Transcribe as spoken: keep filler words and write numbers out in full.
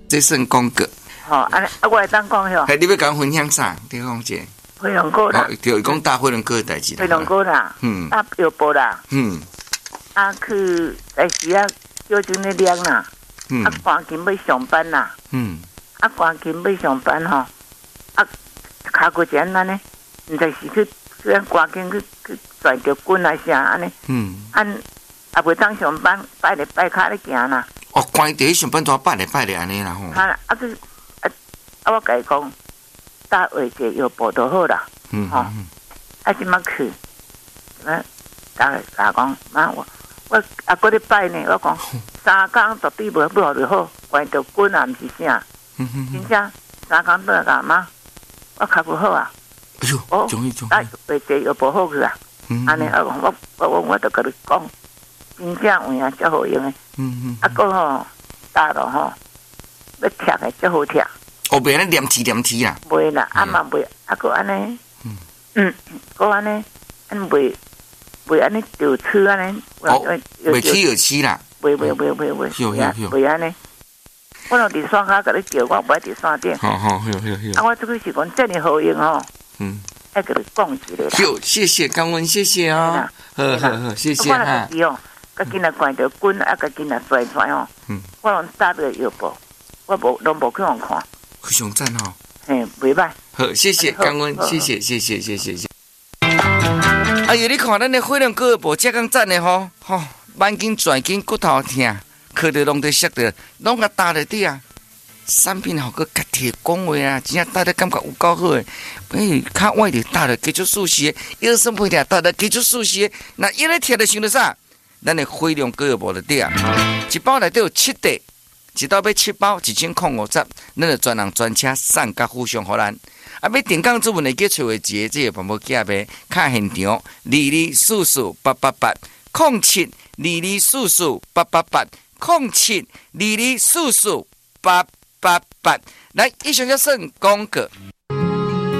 这算广告。 吼，安尼啊，我会当讲哟。 嘿，你要甲我分享啥？你讲者。 飞龙哥啦， 就讲打飞龙哥的代志啦。 飞龙哥啦，嗯，打药包啦，嗯，啊去在时啊，叫阵咧练啦，嗯，啊赶紧要上班啦，嗯，啊赶紧要上班吼，啊卡过钱安尼，毋知是去去咱赶紧去去拽着棍啊啥安尼，嗯，按啊袂当上班，拜日拜卡咧行啦。 哦，关伫上班怎拜日拜日安尼啦吼。 啊啊去啊啊我甲伊讲。打下节药补就好啦，嗯，吼、哦，啊，即马去，啊，甲甲讲，妈，我我啊，嗰啲拜呢，我讲三工绝对无无就好，关着棍啊，毋是啥，真正三工倒来妈，我脚不好啊， 哎呦，哦，终于终于， 啊，下节药补好去啊，安尼啊，我我我我就甲你讲，真正有影足好用诶，嗯嗯，啊，个吼打咯吼，要贴诶足好贴。 哦，袂安尼黏贴黏贴啦， 袂啦，啊嘛袂，啊个安尼，嗯嗯，个安尼，安袂袂安尼就吃安尼， 哦，袂起就起啦， 袂袂袂袂袂，袂安尼。我落伫山骹甲你叫，我袂伫山顶。 好好，好好好。 啊，我这个是讲真诶好用吼，嗯，爱甲你讲一个啦。 好，谢谢感恩，谢谢哦，好好好，谢谢哈。 我哦，甲囡仔关着棍，啊，甲囡仔拽拽哦，嗯，我拢打着药布，我无拢无去互看。 非常赞哦， 嘿，袂歹。 好，谢谢感恩，谢谢谢谢谢谢谢。哎呀，你看咱的飞龙哥无遮咁赞的吼，吼，慢筋转筋骨头疼，靠着拢得摔着，拢甲打着底啊。产品好个家己讲话啊，真正打得感觉有够好诶。哎，较歪着打着继续舒适，腰酸背痛打着继续舒适。那一咧贴着想着啥？咱的飞龙哥无着底啊，一包内底有七袋。一道要七包一千块五十，咱就专人专车送甲互相互咱。啊，要订购主文的记找的一个这个办法记呗，卡现场二二四四八八八，零七二二四四八八八，零七二二四四八八八。来，以上就算广告。